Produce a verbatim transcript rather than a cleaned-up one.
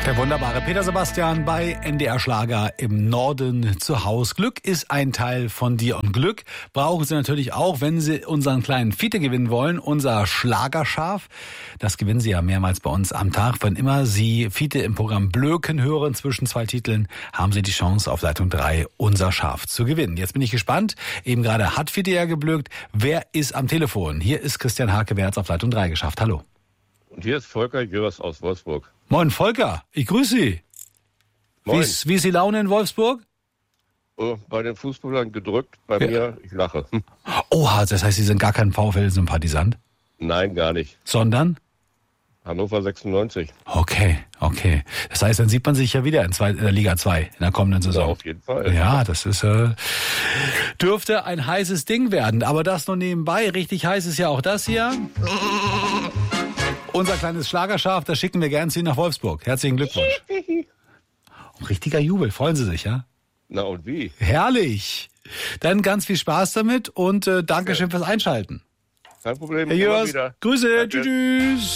Der wunderbare Peter Sebastian bei N D R Schlager im Norden zu Haus. Glück ist ein Teil von dir und Glück brauchen Sie natürlich auch, wenn Sie unseren kleinen Fiete gewinnen wollen, unser Schlagerschaf. Das gewinnen Sie ja mehrmals bei uns am Tag. Wann immer Sie Fiete im Programm Blöken hören zwischen zwei Titeln, haben Sie die Chance auf Leitung drei unser Schaf zu gewinnen. Jetzt bin ich gespannt. Eben gerade hat Fiete ja geblökt. Wer ist am Telefon? Hier ist Christian Hake, wer hat es auf Leitung drei geschafft? Hallo. Und hier ist Volker Jörs aus Wolfsburg. Moin Volker, ich grüße Sie. Moin. Wie ist, wie ist die Laune in Wolfsburg? Oh, bei den Fußballern gedrückt, bei Ja. mir, ich lache. Hm. Oha, das heißt, Sie sind gar kein VfL-Sympathisant? Nein, gar nicht. Sondern? Hannover sechsundneunzig. Okay, okay. Das heißt, dann sieht man sich ja wieder in, zwei, in der Liga zwei in der kommenden Ja, Saison. auf jeden Fall. Ja, das ist äh, dürfte ein heißes Ding werden. Aber das nur nebenbei. Richtig heiß ist ja auch das hier. Unser kleines Schlagerschaf, das schicken wir gern zu Ihnen nach Wolfsburg. Herzlichen Glückwunsch. Ein richtiger Jubel, freuen Sie sich, ja? Na und wie? Herrlich. Dann ganz viel Spaß damit und äh, Dankeschön fürs Einschalten. Kein Problem. Herr immer Jörs, wieder. Grüße, Danke. tschüss.